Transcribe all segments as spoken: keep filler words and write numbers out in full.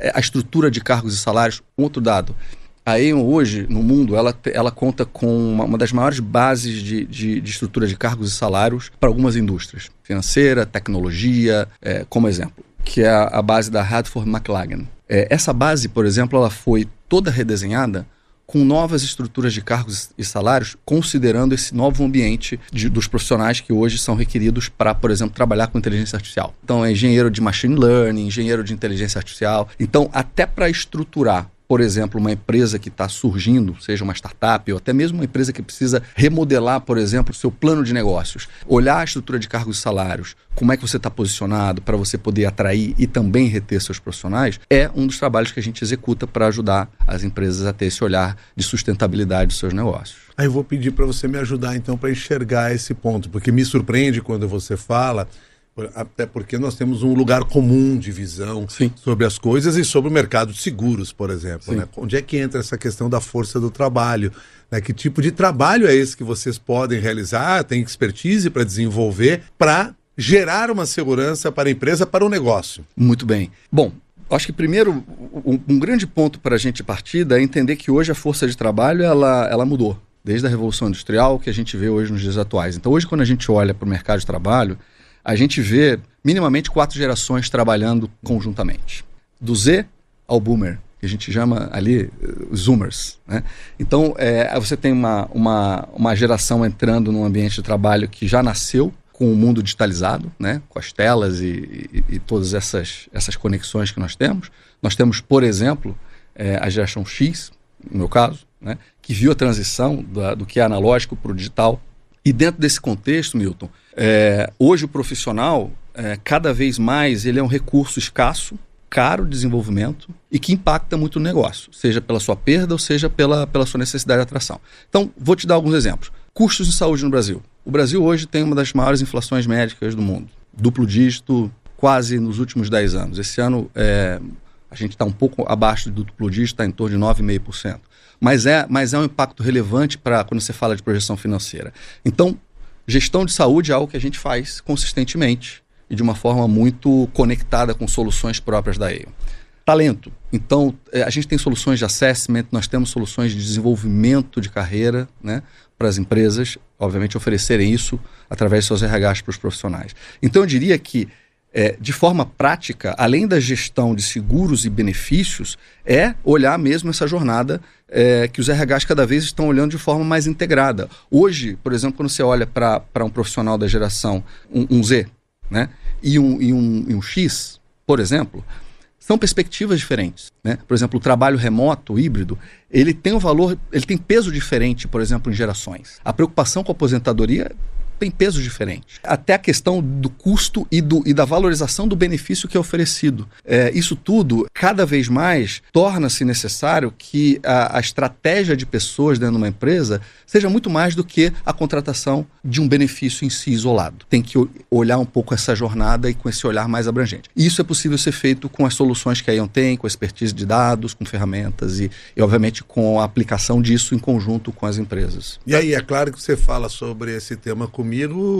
a estrutura de cargos e salários. Outro dado, a Aon hoje, no mundo, ela, ela conta com uma, uma das maiores bases de, de, de estrutura de cargos e salários para algumas indústrias. Financeira, tecnologia, é, como exemplo, que é a, a base da Radford McLagan. É, essa base, por exemplo, ela foi toda redesenhada com novas estruturas de cargos e salários, considerando esse novo ambiente de, dos profissionais que hoje são requeridos para, por exemplo, trabalhar com inteligência artificial. Então, é engenheiro de machine learning, engenheiro de inteligência artificial. Então, até para estruturar, por exemplo, uma empresa que está surgindo, seja uma startup ou até mesmo uma empresa que precisa remodelar, por exemplo, o seu plano de negócios, olhar a estrutura de cargos e salários, como é que você está posicionado para você poder atrair e também reter seus profissionais, é um dos trabalhos que a gente executa para ajudar as empresas a ter esse olhar de sustentabilidade dos seus negócios. Aí eu vou pedir para você me ajudar então para enxergar esse ponto, porque me surpreende quando você fala, até porque nós temos um lugar comum de visão Sim. sobre as coisas e sobre o mercado de seguros, por exemplo. Né? Onde é que entra essa questão da força do trabalho? Né? Que tipo de trabalho é esse que vocês podem realizar, tem expertise para desenvolver, para gerar uma segurança para a empresa, para o negócio? Muito bem. Bom, acho que primeiro, um, um grande ponto para a gente partir é entender que hoje a força de trabalho ela, ela mudou, desde a Revolução Industrial que a gente vê hoje nos dias atuais. Então hoje, quando a gente olha para o mercado de trabalho, a gente vê minimamente quatro gerações trabalhando conjuntamente. Do Z ao Boomer, que a gente chama ali os Zoomers. Né? Então, é, você tem uma, uma, uma geração entrando num ambiente de trabalho que já nasceu com o mundo digitalizado, né? Com as telas e, e, e todas essas, essas conexões que nós temos. Nós temos, por exemplo, é, a geração X, no meu caso, né? Que viu a transição da, do que é analógico para o digital. E dentro desse contexto, Milton, é, hoje o profissional, é, cada vez mais, ele é um recurso escasso, caro de desenvolvimento e que impacta muito no negócio, seja pela sua perda ou seja pela, pela sua necessidade de atração. Então, vou te dar alguns exemplos. Custos de saúde no Brasil. O Brasil hoje tem uma das maiores inflações médicas do mundo. Duplo dígito quase nos últimos dez anos. Esse ano, é, a gente está um pouco abaixo do duplo dígito, está em torno de nove vírgula cinco por cento. Mas é, mas é um impacto relevante para quando você fala de projeção financeira. Então, gestão de saúde é algo que a gente faz consistentemente e de uma forma muito conectada com soluções próprias da Aon. Talento. Então, a gente tem soluções de assessment, nós temos soluções de desenvolvimento de carreira, né, para as empresas, obviamente, oferecerem isso através de seus R Hs para os profissionais. Então, eu diria que, É, de forma prática, além da gestão de seguros e benefícios, é olhar mesmo essa jornada é, que os R Hs cada vez estão olhando de forma mais integrada. Hoje, por exemplo, quando você olha para um profissional da geração um, um Z, né, e, um, e, um, e um X, por exemplo, são perspectivas diferentes. Né? Por exemplo, o trabalho remoto, o híbrido, ele tem um valor, ele tem peso diferente, por exemplo, em gerações. A preocupação com a aposentadoria tem pesos diferentes. Até a questão do custo e, do, e da valorização do benefício que é oferecido. É, isso tudo, cada vez mais, torna-se necessário que a, a estratégia de pessoas dentro de uma empresa seja muito mais do que a contratação de um benefício em si isolado. Tem que olhar um pouco essa jornada e com esse olhar mais abrangente. E isso é possível ser feito com as soluções que a Aon tem, com a expertise de dados, com ferramentas e, e, obviamente, com a aplicação disso em conjunto com as empresas. E aí, é claro que você fala sobre esse tema comigo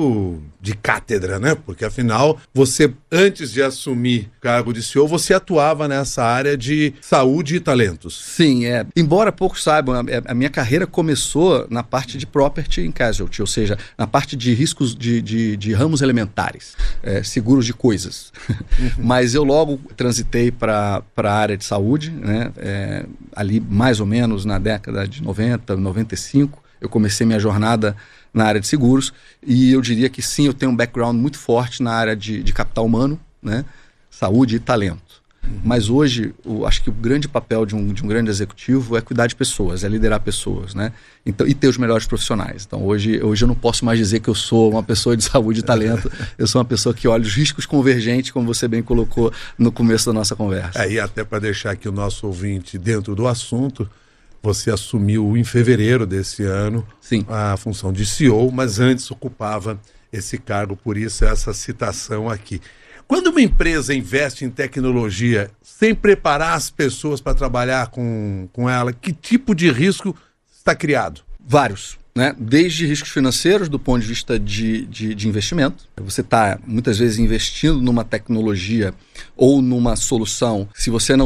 de cátedra, né? Porque afinal, você, antes de assumir o cargo de C E O, você atuava nessa área de saúde e talentos. Sim, é. Embora poucos saibam, a, a minha carreira começou na parte de property and casualty, ou seja, na parte de riscos de, de, de ramos elementares, é, seguros de coisas. Uhum. Mas eu logo transitei para a área de saúde, né? É, ali mais ou menos na década de noventa, noventa e cinco, eu comecei minha jornada na área de seguros, e eu diria que sim, eu tenho um background muito forte na área de, de capital humano, né, saúde e talento. Uhum. Mas hoje, o, acho que o grande papel de um, de um grande executivo é cuidar de pessoas, é liderar pessoas, né, então, e ter os melhores profissionais. Então hoje, hoje eu não posso mais dizer que eu sou uma pessoa de saúde e talento, eu sou uma pessoa que olha os riscos convergentes, como você bem colocou no começo da nossa conversa. Aí, até para deixar aqui o nosso ouvinte dentro do assunto, você assumiu em fevereiro desse ano Sim. a função de C E O, mas antes ocupava esse cargo, por isso essa citação aqui. Quando uma empresa investe em tecnologia sem preparar as pessoas para trabalhar com, com ela, que tipo de risco está criado? Vários. Né? Desde riscos financeiros, do ponto de vista de, de, de investimento. Você está, muitas vezes, investindo numa tecnologia ou numa solução. Se você não